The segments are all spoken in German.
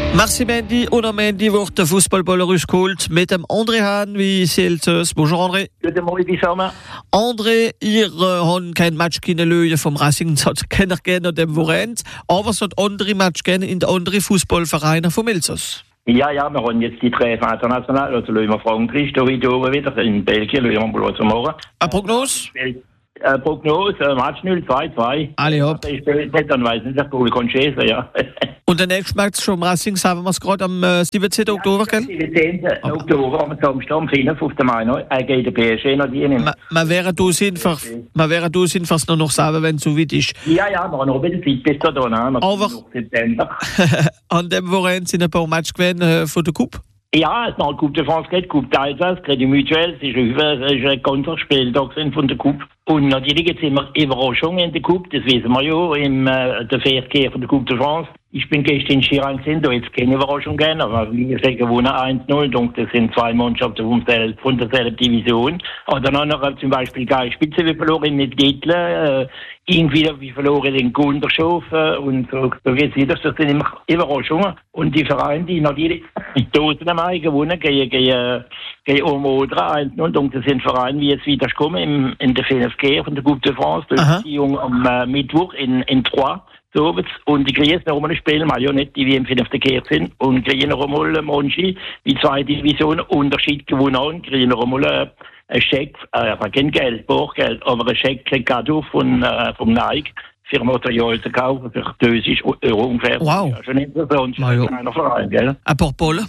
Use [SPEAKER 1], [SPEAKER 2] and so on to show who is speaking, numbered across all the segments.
[SPEAKER 1] Merci Mandy. Und am Ende wird der Fußballballer geholt mit dem André Hahn, wie Celsius. Bonjour André.
[SPEAKER 2] Guten Morgen zusammen.
[SPEAKER 1] André, ihr habt kein Match können vom Racing, das kennt ihr gerne dem Wochenende, aber es hat andere Match gerne in den anderen Fußballvereinen von Elsass.
[SPEAKER 2] Ja, wir haben jetzt die Treffen international, also schauen wir Frankreich, da wieder, in Belgien, schauen wir mal was morgen.
[SPEAKER 1] Eine Prognose?
[SPEAKER 2] Prognose, Match 0-2-2.
[SPEAKER 1] Alle hopp.
[SPEAKER 2] Ich spiele nicht, dann weiß ich nicht, wo ich kann schießen, ja.
[SPEAKER 1] Und der nächste Match vom Racing sagen wir es gerade am 17. Oktober, gell?
[SPEAKER 2] Am 17. Oktober, am Samstag, am 5. Mai, gegen den PSG noch die nehmen.
[SPEAKER 1] Man wäre da sinnvoll noch sagen, wenn es so weit ist.
[SPEAKER 2] Ja, wir haben noch ein bisschen Zeit bis da,
[SPEAKER 1] aber
[SPEAKER 2] September.
[SPEAKER 1] An dem Wochenende sind ein paar Matches gewesen von der Coupe.
[SPEAKER 2] Ja, es ist noch Coupe de France geht, Coupe d'Alsace, Crédit Mutuel, es ist ein ganzer Spieltag von der Coupe. Und natürlich gibt es immer Überraschungen in der Coupe, das wissen wir ja, im der Verkehr von der Coupe de France. Ich bin gestern in Chirac gesehen, da jetzt keine Überraschung gegeben, aber wir sagen, gewonnen 1-0, und das sind zwei Mannschaften von derselben Division. Und dann noch zum Beispiel Geil Spitze, wie verloren mit Gittler, irgendwie wie verloren den Gunderschof, und so geht's wieder, das sind immer Überraschungen. Und die Vereine, die natürlich die Dosen am Mai gewonnen gegen Omodra 1-0, und das sind Vereine, wie jetzt wieder kommen in der FNFG von der Coupe de France, die Jung am Mittwoch in Troyes. So, und die kriegen noch einmal spielen, weil ja nicht die wie im gekehrt sind, und kriegen noch einmal Monchi, die zwei Divisionen Unterschied gewonnen haben, kriegen noch einmal ein Scheck, kein Geld, Bauchgeld, aber ein Scheck, ein Cadeau vom Nike für Material zu kaufen, für 30 Euro ungefähr.
[SPEAKER 1] Wow.
[SPEAKER 2] Ja, schon interessant, schon ein kleiner Verein, gell?
[SPEAKER 1] Ein paar Bollen.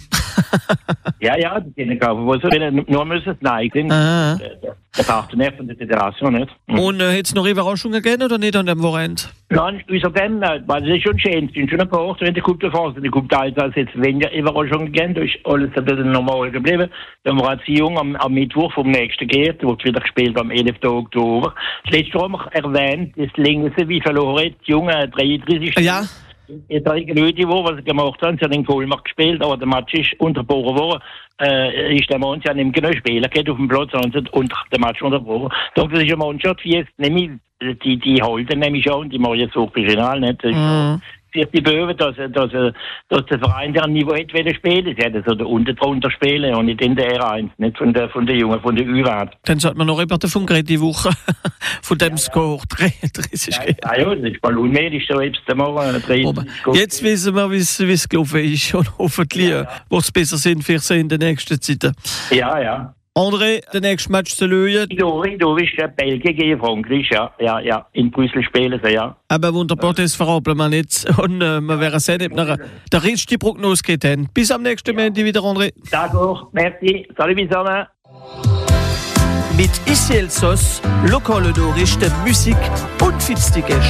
[SPEAKER 2] Ja, die können kaufen, was sie wollen, nur müssen es Nike sind. Der Partner von der Föderation, nicht?
[SPEAKER 1] Und hat es noch Überraschungen gegeben oder nicht an dem Wochenende?
[SPEAKER 2] Nein, außerdem, weil es ist schon schön, es sind schon ein paar Orte in der Coupe de France, in der Coupe d'Alsace jetzt weniger Überraschungen gegeben, da ist alles ein bisschen normal geblieben. Dann war die Jung am Mittwoch vom nächsten geht, wird wieder gespielt am 11. Oktober. Das letzte haben wir erwähnt, das längste, wie verloren hat, die Junge 33.
[SPEAKER 1] Ja.
[SPEAKER 2] Die drei Leute, was sie gemacht haben, sie haben in Kohlmarkt gespielt, aber der Match ist unterbrochen worden. Ist der Mann, sie haben nicht genug Spieler geht auf dem Platz und der Match unterbrochen. Doch das ist eine Mannschaft, wie jetzt nämlich die halten nämlich schon, die machen jetzt hochprofessional, nicht? Für die Böwe, dass der Verein der Niveau hätte wollen spielen. Sie hätten so unten drunter spielen und nicht in der R1, nicht von der Jungen, von der Ü-Wert.
[SPEAKER 1] Dann sollte man noch über den Funk reden, die Woche. Von dem Score 33.
[SPEAKER 2] Ja, das ist mal unmöglich, so jetzt zu machen.
[SPEAKER 1] Jetzt wissen wir, wie es gelaufen ist, und hoffentlich wird es besser sein für sie in den nächsten Zeiten.
[SPEAKER 2] Ja.
[SPEAKER 1] André, der nächste Match zu lösen.
[SPEAKER 2] Du bist Belgien gegen Frankreich, ja. In Brüssel spielen sie, ja.
[SPEAKER 1] Aber wunderbar, das verraten wir nicht. Und wir werden sehen, ob der richtige Prognose geht. Bis am nächsten Montag wieder, André.
[SPEAKER 2] D'accord, merci. Salut zusammen.
[SPEAKER 1] Mit Celsius, lokale Nachrichten, Musik und finstige